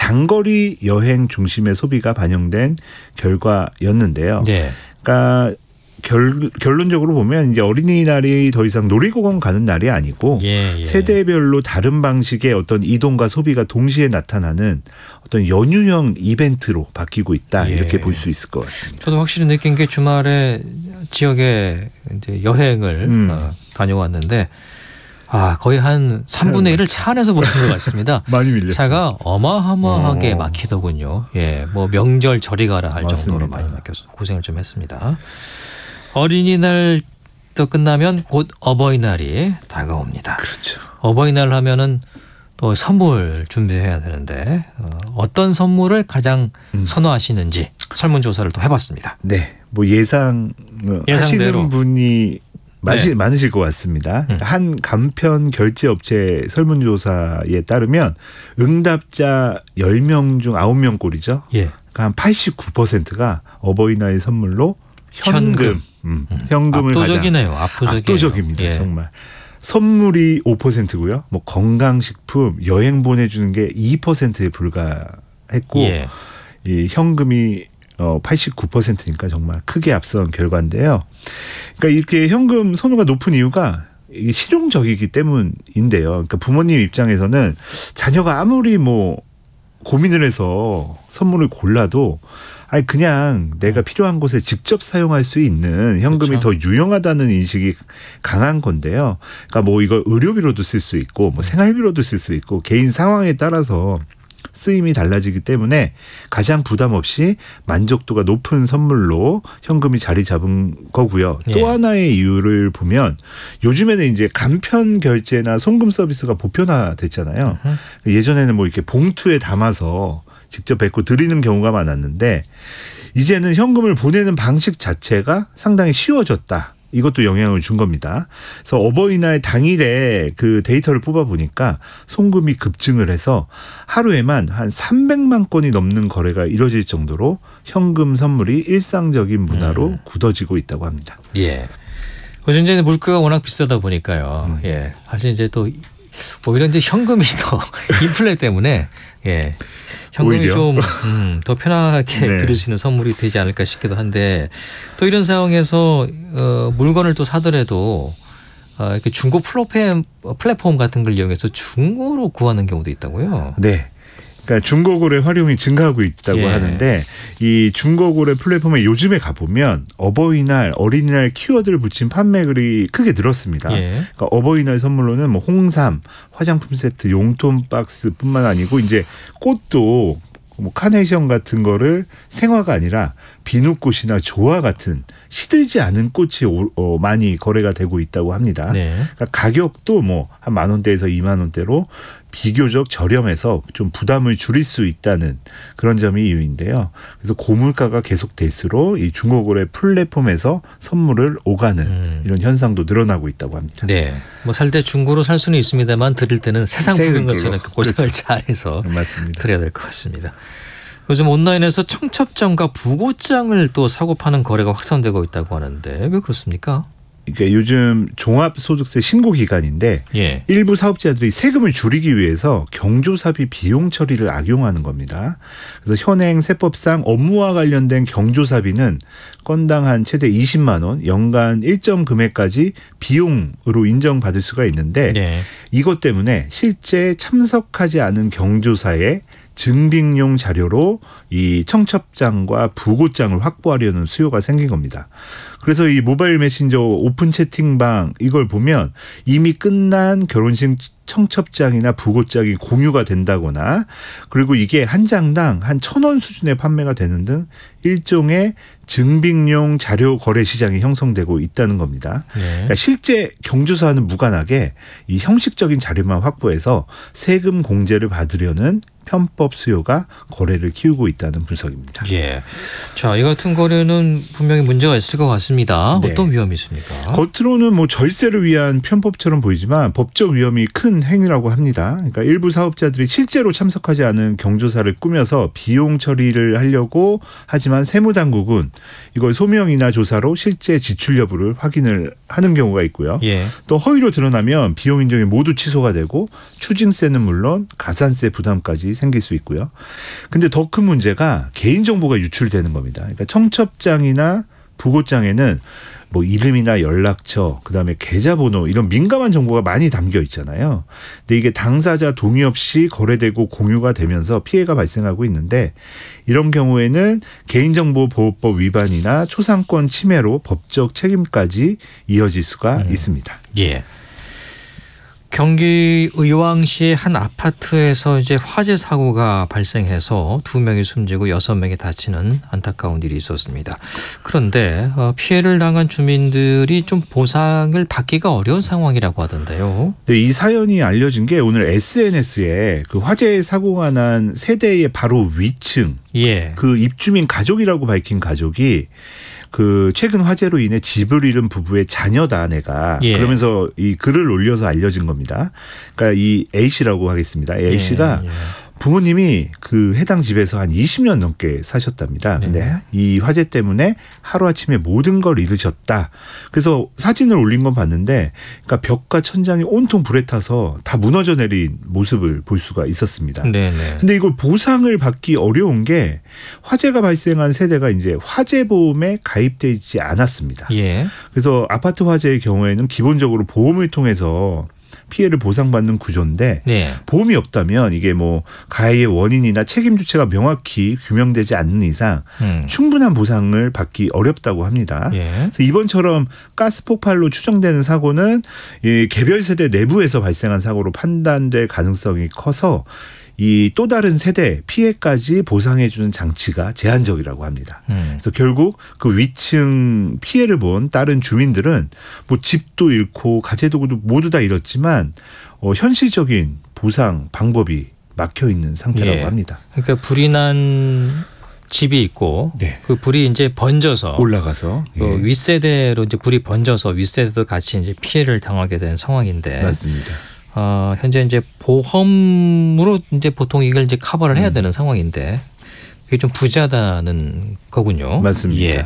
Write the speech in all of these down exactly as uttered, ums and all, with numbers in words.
장거리 여행 중심의 소비가 반영된 결과였는데요. 네. 그러니까 결, 결론적으로 보면 이제 어린이날이 더 이상 놀이공원 가는 날이 아니고 예, 예. 세대별로 다른 방식의 어떤 이동과 소비가 동시에 나타나는 어떤 연휴형 이벤트로 바뀌고 있다. 예. 이렇게 볼 수 있을 것 같습니다. 저도 확실히 느낀 게 주말에 지역에 이제 여행을 음. 어, 다녀왔는데 아 거의 한 삼분의 일을 차 안에서 보는 것 같습니다. 많이 밀렸죠. 차가 어마어마하게 어. 막히더군요. 예, 뭐 명절 저리 가라 할 맞습니다. 정도로 많이 막혀서 고생을 좀 했습니다. 어린이날도 끝나면 곧 어버이날이 다가옵니다. 그렇죠. 어버이날 하면은 또 선물 준비해야 되는데 어, 어떤 선물을 가장 음. 선호하시는지 설문조사를 또 해봤습니다. 네, 뭐 예상 예상대로. 하시는 분이 많으시, 네. 많으실 것 같습니다. 음. 한 간편 결제 업체 설문조사에 따르면 응답자 열 명 중 아홉 명 꼴이죠. 예. 그러니까 한 팔십구 퍼센트가 어버이날 선물로 현금, 현금. 음, 현금을 압도적이네요. 가장 압도적이에요. 압도적입니다. 예. 정말. 선물이 오 퍼센트고요. 뭐 건강식품, 여행 보내주는 게 이 퍼센트에 불과했고 예. 이 현금이 어 팔십구 퍼센트니까 정말 크게 앞선 결과인데요. 그러니까 이렇게 현금 선호가 높은 이유가 이게 실용적이기 때문인데요. 그러니까 부모님 입장에서는 자녀가 아무리 뭐 고민을 해서 선물을 골라도 아니 그냥 내가 필요한 곳에 직접 사용할 수 있는 현금이 그렇죠. 더 유용하다는 인식이 강한 건데요. 그러니까 뭐 이거 의료비로도 쓸 수 있고 뭐 생활비로도 쓸 수 있고 개인 상황에 따라서 쓰임이 달라지기 때문에 가장 부담 없이 만족도가 높은 선물로 현금이 자리 잡은 거고요. 또 예. 하나의 이유를 보면 요즘에는 이제 간편 결제나 송금 서비스가 보편화됐잖아요. 으흠. 예전에는 뭐 이렇게 봉투에 담아서 직접 뵙고 드리는 경우가 많았는데 이제는 현금을 보내는 방식 자체가 상당히 쉬워졌다. 이것도 영향을 준 겁니다. 그래서 어버이날 당일에 그 데이터를 뽑아 보니까 송금이 급증을 해서 하루에만 한 삼백만 건이 넘는 거래가 이뤄질 정도로 현금 선물이 일상적인 문화로 음. 굳어지고 있다고 합니다. 예. 요즘 이제 물가가 워낙 비싸다 보니까요. 음. 예. 사실 이제 또 오히려 이제 현금이 더 인플레 때문에 예. 현금이 오히려. 좀 음, 더 편하게 네. 드릴 수 있는 선물이 되지 않을까 싶기도 한데 또 이런 상황에서 어, 물건을 또 사더라도 어, 이렇게 중고 플랫폼, 플랫폼 같은 걸 이용해서 중고로 구하는 경우도 있다고요. 네. 그러니까 중고거래 활용이 증가하고 있다고 예. 하는데 이 중고거래 플랫폼에 요즘에 가보면 어버이날, 어린이날 키워드를 붙인 판매글이 크게 늘었습니다. 예. 그러니까 어버이날 선물로는 뭐 홍삼, 화장품 세트, 용돈 박스뿐만 아니고 이제 꽃도 뭐 카네이션 같은 거를 생화가 아니라 비누꽃이나 조화 같은 시들지 않은 꽃이 오, 어, 많이 거래가 되고 있다고 합니다. 네. 그러니까 가격도 뭐 한 만 원대에서 이만 원대로 비교적 저렴해서 좀 부담을 줄일 수 있다는 그런 점이 이유인데요. 그래서 고물가가 계속될수록 이 중고거래 플랫폼에서 선물을 오가는 음. 이런 현상도 늘어나고 있다고 합니다. 네. 뭐 살 때 중고로 살 수는 있습니다만 드릴 때는 세상 새 푸는 걸로. 것처럼 그 고생을 그렇죠. 잘해서 맞습니다. 드려야 될 것 같습니다. 요즘 온라인에서 청첩장과 부고장을 또 사고 파는 거래가 확산되고 있다고 하는데 왜 그렇습니까? 그러니까 요즘 종합소득세 신고 기간인데 예. 일부 사업자들이 세금을 줄이기 위해서 경조사비 비용 처리를 악용하는 겁니다. 그래서 현행 세법상 업무와 관련된 경조사비는 건당 한 최대 이십만 원, 연간 일정 금액까지 비용으로 인정받을 수가 있는데 네. 이것 때문에 실제 참석하지 않은 경조사에 증빙용 자료로 이 청첩장과 부고장을 확보하려는 수요가 생긴 겁니다. 그래서 이 모바일 메신저 오픈 채팅방 이걸 보면 이미 끝난 결혼식 청첩장이나 부고장이 공유가 된다거나 그리고 이게 한 장당 한 천 원 수준의 판매가 되는 등 일종의 증빙용 자료 거래 시장이 형성되고 있다는 겁니다. 네. 그러니까 실제 경조사와는 무관하게 이 형식적인 자료만 확보해서 세금 공제를 받으려는 편법 수요가 거래를 키우고 있다는 분석입니다. 예. 자, 이 같은 거래는 분명히 문제가 있을 것 같습니다. 있습니다. 네. 어떤 위험이 있습니까? 겉으로는 뭐 절세를 위한 편법처럼 보이지만 법적 위험이 큰 행위라고 합니다. 그러니까 일부 사업자들이 실제로 참석하지 않은 경조사를 꾸며서 비용 처리를 하려고 하지만 세무당국은 이걸 소명이나 조사로 실제 지출 여부를 확인을 하는 경우가 있고요. 예. 또 허위로 드러나면 비용 인정이 모두 취소가 되고 추징세는 물론 가산세 부담까지 생길 수 있고요. 근데 더 큰 문제가 개인정보가 유출되는 겁니다. 그러니까 청첩장이나 부고장에는 뭐 이름이나 연락처, 그다음에 계좌번호 이런 민감한 정보가 많이 담겨 있잖아요. 근데 이게 당사자 동의 없이 거래되고 공유가 되면서 피해가 발생하고 있는데 이런 경우에는 개인정보보호법 위반이나 초상권 침해로 법적 책임까지 이어질 수가 음. 있습니다. 예. 경기 의왕시의 한 아파트에서 이제 화재 사고가 발생해서 두 명이 숨지고 여섯 명이 다치는 안타까운 일이 있었습니다. 그런데 피해를 당한 주민들이 좀 보상을 받기가 어려운 상황이라고 하던데요. 네, 이 사연이 알려진 게 오늘 에스엔에스에 그 화재 사고가 난 세대의 바로 위층, 예. 그 입주민 가족이라고 밝힌 가족이 그 최근 화재로 인해 집을 잃은 부부의 자녀다 내가 예. 그러면서 이 글을 올려서 알려진 겁니다. 그러니까 이 A 씨라고 하겠습니다. A 씨가 예. 예. 부모님이 그 해당 집에서 한 이십 년 넘게 사셨답니다. 근데 네. 이 화재 때문에 하루아침에 모든 걸 잃으셨다. 그래서 사진을 올린 건 봤는데 그러니까 벽과 천장이 온통 불에 타서 다 무너져 내린 모습을 볼 수가 있었습니다. 네네. 근데 이걸 보상을 받기 어려운 게 화재가 발생한 세대가 이제 화재보험에 가입되어 있지 않았습니다. 예. 그래서 아파트 화재의 경우에는 기본적으로 보험을 통해서 피해를 보상받는 구조인데 네. 보험이 없다면 이게 뭐 가해의 원인이나 책임 주체가 명확히 규명되지 않는 이상 음. 충분한 보상을 받기 어렵다고 합니다. 예. 그래서 이번처럼 가스 폭발로 추정되는 사고는 이 개별 세대 내부에서 발생한 사고로 판단될 가능성이 커서 이 또 다른 세대 피해까지 보상해주는 장치가 제한적이라고 합니다. 음. 그래서 결국 그 위층 피해를 본 다른 주민들은 뭐 집도 잃고 가재도구도 모두 다 잃었지만 어, 현실적인 보상 방법이 막혀 있는 상태라고 예. 합니다. 그러니까 불이 난 집이 있고 네. 그 불이 이제 번져서 올라가서 그 예. 윗세대로 이제 불이 번져서 윗세대도 같이 이제 피해를 당하게 된 상황인데 맞습니다. 어, 현재 이제 보험으로 이제 보통 이걸 이제 커버를 해야 음. 되는 상황인데 그게 좀 부자다는 거군요. 맞습니다. 예.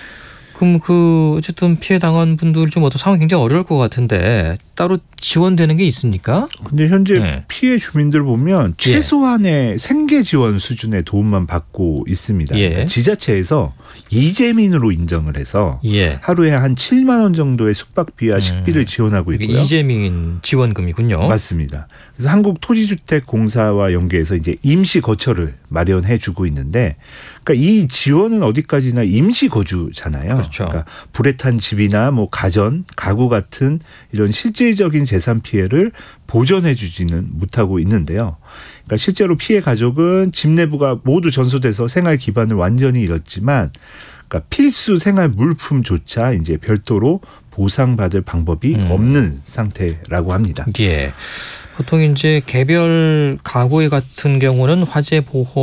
그럼 그 어쨌든 피해 당한 분들 좀 어떤 상황이 굉장히 어려울 것 같은데 따로 지원되는 게 있습니까? 근데 현재 네. 피해 주민들 보면 최소한의 예. 생계 지원 수준의 도움만 받고 있습니다. 예. 그러니까 지자체에서 이재민으로 인정을 해서 예. 하루에 한 칠만 원 정도의 숙박비와 식비를 음. 지원하고 있고요. 이재민 지원금이군요. 맞습니다. 그래서 한국토지주택공사와 연계해서 이제 임시 거처를 마련해 주고 있는데 그러니까 이 지원은 어디까지나 임시 거주잖아요. 그렇죠. 그러니까 불에 탄 집이나 뭐 가전, 가구 같은 이런 실질적인 재산 피해를 보전해 주지는 못하고 있는데요. 그러니까 실제로 피해 가족은 집 내부가 모두 전소돼서 생활 기반을 완전히 잃었지만 그러니까 필수 생활 물품조차 이제 별도로 보상받을 방법이 음. 없는 상태라고 합니다. 예. 보통 이제 개별 가구 같은 경우는 화재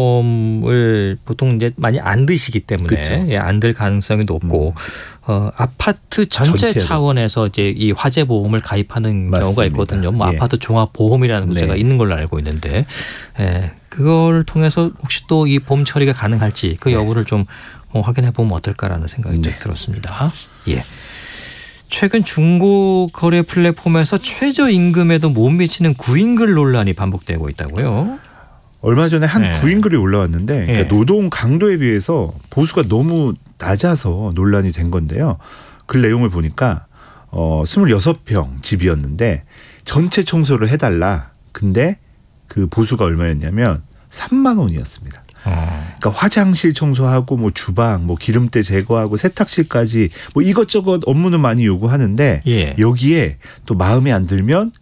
보험을 보통 이제 많이 안 드시기 때문에 예, 안 들 가능성이 높고 음. 어, 아파트 전체 전체로. 차원에서 이제 이 화재 보험을 가입하는 맞습니다. 경우가 있거든요. 뭐 예. 아파트 종합 보험이라는 구제가 네. 있는 걸로 알고 있는데 예, 그걸 통해서 혹시 또 이 보험 처리가 가능할지 그 여부를 네. 좀 어, 확인해 보면 어떨까라는 생각이 네. 좀 들었습니다. 예. 최근 중고 거래 플랫폼에서 최저임금에도 못 미치는 구인글 논란이 반복되고 있다고요? 얼마 전에 한 네. 구인글이 올라왔는데 그러니까 네. 노동 강도에 비해서 보수가 너무 낮아서 논란이 된 건데요. 글 내용을 보니까 어, 스물여섯 평 집이었는데 전체 청소를 해달라. 근데 그 보수가 얼마였냐면 삼만 원이었습니다. 어. 그러니까 화장실 청소하고 뭐 주방, 뭐 기름때 제거하고 세탁실까지 뭐 이것저것 업무는 많이 요구하는데 예. 여기에 또 마음에 안 들면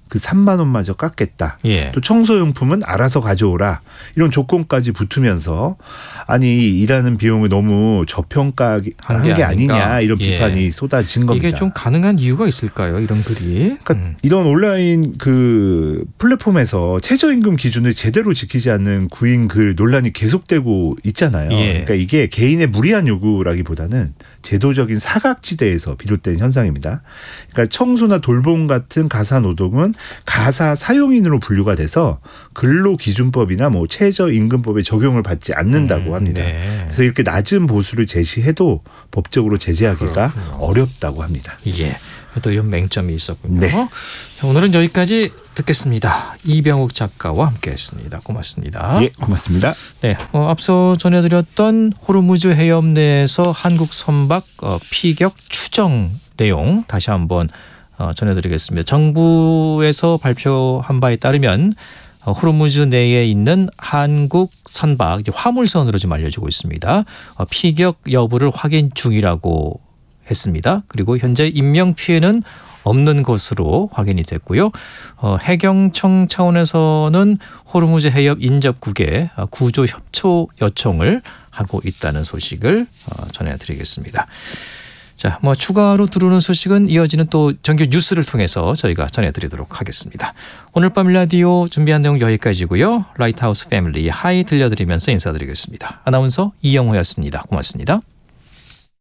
그 삼만 원마저 깎겠다. 예. 또 청소용품은 알아서 가져오라. 이런 조건까지 붙으면서 아니 일하는 비용을 너무 저평가한 게, 게 아니냐 이런 예. 비판이 쏟아진 겁니다. 이게 좀 가능한 이유가 있을까요? 이런 글이. 그러니까 음. 이런 온라인 그 플랫폼에서 최저임금 기준을 제대로 지키지 않는 구인 글 논란이 계속되고 있잖아요. 예. 그러니까 이게 개인의 무리한 요구라기보다는 제도적인 사각지대에서 비롯된 현상입니다. 그러니까 청소나 돌봄 같은 가사 노동은 가사 사용인으로 분류가 돼서 근로기준법이나 뭐 최저임금법에 적용을 받지 않는다고 합니다. 음, 네. 그래서 이렇게 낮은 보수를 제시해도 법적으로 제재하기가 그렇군요. 어렵다고 합니다. 예. 또 이런 맹점이 있었군요. 네. 자, 오늘은 여기까지 듣겠습니다. 이병욱 작가와 함께했습니다. 고맙습니다. 예, 고맙습니다. 네, 어, 앞서 전해드렸던 호르무즈 해협 내에서 한국 선박 어, 피격 추정 내용 다시 한번 어, 전해드리겠습니다. 정부에서 발표한 바에 따르면 어, 호르무즈 내에 있는 한국 선박 이제 화물선으로 지금 알려지고 있습니다. 어, 피격 여부를 확인 중이라고 했습니다. 그리고 현재 인명 피해는 없는 것으로 확인이 됐고요. 어, 해경청 차원에서는 호르무즈 해협 인접국에 구조 협조 요청을 하고 있다는 소식을 어, 전해드리겠습니다. 자, 뭐 추가로 들어오는 소식은 이어지는 또 정규 뉴스를 통해서 저희가 전해드리도록 하겠습니다. 오늘 밤 라디오 준비한 내용 여기까지고요. 라이트하우스 패밀리 하이 들려드리면서 인사드리겠습니다. 아나운서 이영호였습니다. 고맙습니다.